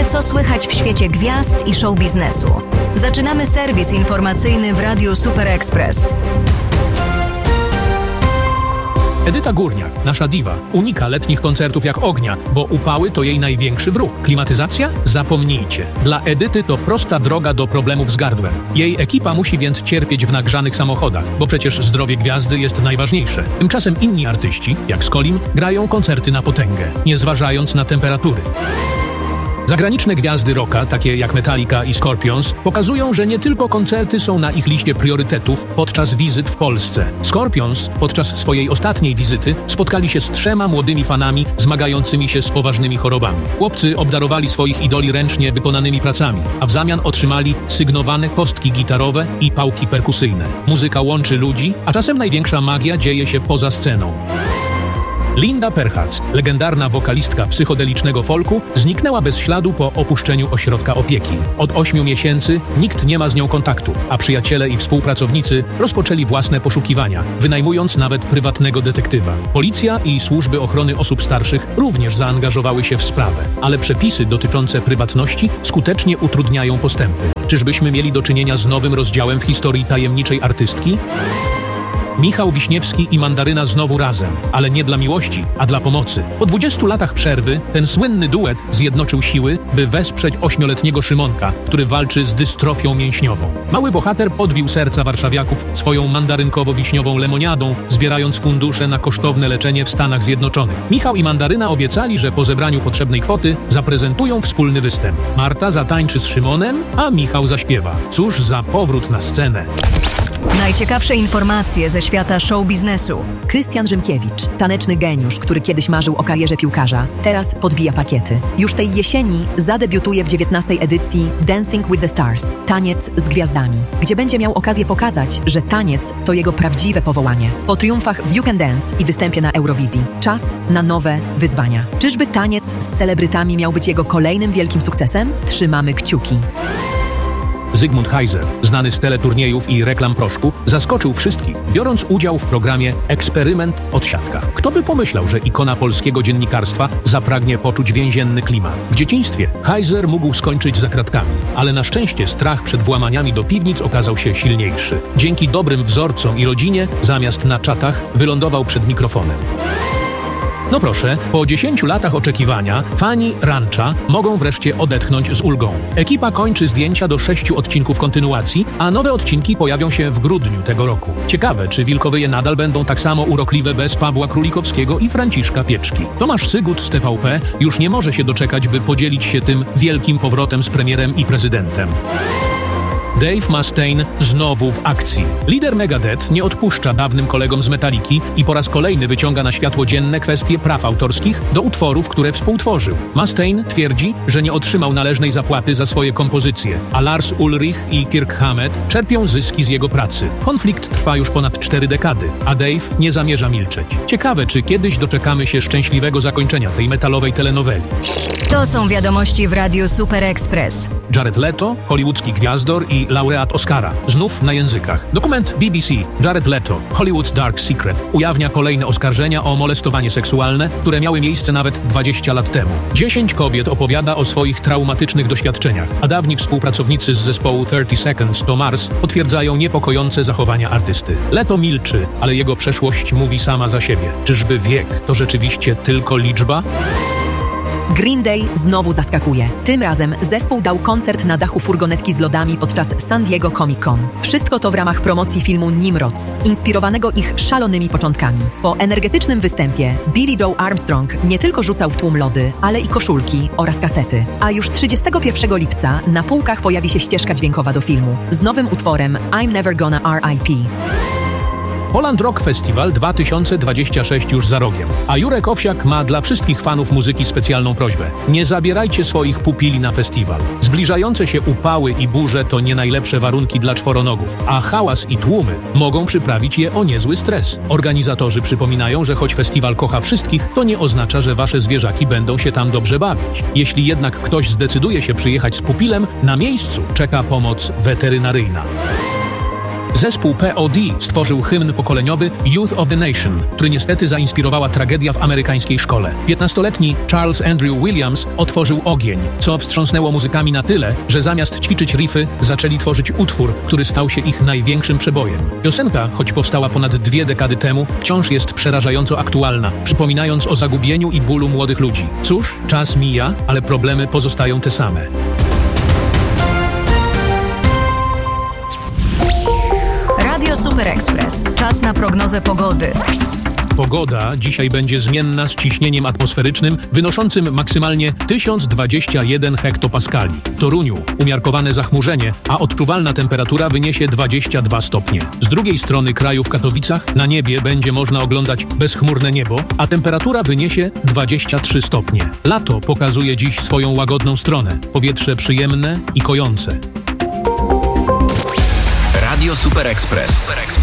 co słychać w świecie gwiazd i show biznesu. Zaczynamy serwis informacyjny w Radiu Super Express. Edyta Górniak, nasza diwa, unika letnich koncertów jak ognia, bo upały to jej największy wróg. Klimatyzacja? Zapomnijcie. Dla Edyty to prosta droga do problemów z gardłem. Jej ekipa musi więc cierpieć w nagrzanych samochodach, bo przecież zdrowie gwiazdy jest najważniejsze. Tymczasem inni artyści, jak Skolim, grają koncerty na potęgę, nie zważając na temperatury. Zagraniczne gwiazdy rocka, takie jak Metallica i Scorpions, pokazują, że nie tylko koncerty są na ich liście priorytetów podczas wizyt w Polsce. Scorpions podczas swojej ostatniej wizyty spotkali się z 3 młodymi fanami zmagającymi się z poważnymi chorobami. Chłopcy obdarowali swoich idoli ręcznie wykonanymi pracami, a w zamian otrzymali sygnowane kostki gitarowe i pałki perkusyjne. Muzyka łączy ludzi, a czasem największa magia dzieje się poza sceną. Linda Perhats, legendarna wokalistka psychodelicznego folku, zniknęła bez śladu po opuszczeniu ośrodka opieki. Od 8 miesięcy nikt nie ma z nią kontaktu, a przyjaciele i współpracownicy rozpoczęli własne poszukiwania, wynajmując nawet prywatnego detektywa. Policja i służby ochrony osób starszych również zaangażowały się w sprawę, ale przepisy dotyczące prywatności skutecznie utrudniają postępy. Czyżbyśmy mieli do czynienia z nowym rozdziałem w historii tajemniczej artystki? Michał Wiśniewski i Mandaryna znowu razem, ale nie dla miłości, a dla pomocy. Po 20 latach przerwy ten słynny duet zjednoczył siły, by wesprzeć 8-letniego Szymonka, który walczy z dystrofią mięśniową. Mały bohater podbił serca warszawiaków swoją mandarynkowo-wiśniową lemoniadą, zbierając fundusze na kosztowne leczenie w Stanach Zjednoczonych. Michał i Mandaryna obiecali, że po zebraniu potrzebnej kwoty zaprezentują wspólny występ. Marta zatańczy z Szymonem, a Michał zaśpiewa. Cóż za powrót na scenę. Najciekawsze informacje ze świata show biznesu. Krystian Rzymkiewicz, taneczny geniusz, który kiedyś marzył o karierze piłkarza, teraz podbija pakiety. Już tej jesieni zadebiutuje w 19. edycji Dancing with the Stars, taniec z gwiazdami, gdzie będzie miał okazję pokazać, że taniec to jego prawdziwe powołanie. Po triumfach w You Can Dance i występie na Eurowizji, czas na nowe wyzwania. Czyżby taniec z celebrytami miał być jego kolejnym wielkim sukcesem? Trzymamy kciuki. Zygmunt Heiser, znany z teleturniejów i reklam proszku, zaskoczył wszystkich, biorąc udział w programie Eksperyment Odsiadka. Kto by pomyślał, że ikona polskiego dziennikarstwa zapragnie poczuć więzienny klimat? W dzieciństwie Heiser mógł skończyć za kratkami, ale na szczęście strach przed włamaniami do piwnic okazał się silniejszy. Dzięki dobrym wzorcom i rodzinie, zamiast na czatach, wylądował przed mikrofonem. No proszę, po 10 latach oczekiwania fani Rancha mogą wreszcie odetchnąć z ulgą. Ekipa kończy zdjęcia do 6 odcinków kontynuacji, a nowe odcinki pojawią się w grudniu tego roku. Ciekawe, czy Wilkowyje nadal będą tak samo urokliwe bez Pawła Królikowskiego i Franciszka Pieczki. Tomasz Sygut z TVP już nie może się doczekać, by podzielić się tym wielkim powrotem z premierem i prezydentem. Dave Mustaine znowu w akcji. Lider Megadeth nie odpuszcza dawnym kolegom z Metalliki i po raz kolejny wyciąga na światło dzienne kwestie praw autorskich do utworów, które współtworzył. Mustaine twierdzi, że nie otrzymał należnej zapłaty za swoje kompozycje, a Lars Ulrich i Kirk Hammett czerpią zyski z jego pracy. Konflikt trwa już ponad 4 dekady, a Dave nie zamierza milczeć. Ciekawe, czy kiedyś doczekamy się szczęśliwego zakończenia tej metalowej telenoweli. To są wiadomości w Radiu Super Express. Jared Leto, hollywoodzki gwiazdor i laureat Oscara. Znów na językach. Dokument BBC Jared Leto, Hollywood's Dark Secret ujawnia kolejne oskarżenia o molestowanie seksualne, które miały miejsce nawet 20 lat temu. 10 kobiet opowiada o swoich traumatycznych doświadczeniach, a dawni współpracownicy z zespołu 30 Seconds to Mars potwierdzają niepokojące zachowania artysty. Leto milczy, ale jego przeszłość mówi sama za siebie. Czyżby wiek to rzeczywiście tylko liczba? Green Day znowu zaskakuje. Tym razem zespół dał koncert na dachu furgonetki z lodami podczas San Diego Comic Con. Wszystko to w ramach promocji filmu Nimrods, inspirowanego ich szalonymi początkami. Po energetycznym występie Billie Joe Armstrong nie tylko rzucał w tłum lody, ale i koszulki oraz kasety. A już 31 lipca na półkach pojawi się ścieżka dźwiękowa do filmu z nowym utworem I'm Never Gonna R.I.P. Poland Rock Festival 2026 już za rogiem, a Jurek Owsiak ma dla wszystkich fanów muzyki specjalną prośbę. Nie zabierajcie swoich pupili na festiwal. Zbliżające się upały i burze to nie najlepsze warunki dla czworonogów, a hałas i tłumy mogą przyprawić je o niezły stres. Organizatorzy przypominają, że choć festiwal kocha wszystkich, to nie oznacza, że wasze zwierzaki będą się tam dobrze bawić. Jeśli jednak ktoś zdecyduje się przyjechać z pupilem, na miejscu czeka pomoc weterynaryjna. Zespół POD stworzył hymn pokoleniowy Youth of the Nation, który niestety zainspirowała tragedia w amerykańskiej szkole. 15-letni Charles Andrew Williams otworzył ogień, co wstrząsnęło muzykami na tyle, że zamiast ćwiczyć riffy, zaczęli tworzyć utwór, który stał się ich największym przebojem. Piosenka, choć powstała ponad 2 dekady temu, wciąż jest przerażająco aktualna, przypominając o zagubieniu i bólu młodych ludzi. Cóż, czas mija, ale problemy pozostają te same. Radio Super Express. Czas na prognozę pogody. Pogoda dzisiaj będzie zmienna z ciśnieniem atmosferycznym wynoszącym maksymalnie 1021 hektopaskali. W Toruniu umiarkowane zachmurzenie, a odczuwalna temperatura wyniesie 22 stopnie. Z drugiej strony kraju w Katowicach na niebie będzie można oglądać bezchmurne niebo, a temperatura wyniesie 23 stopnie. Lato pokazuje dziś swoją łagodną stronę. Powietrze przyjemne i kojące. Radio Super Express.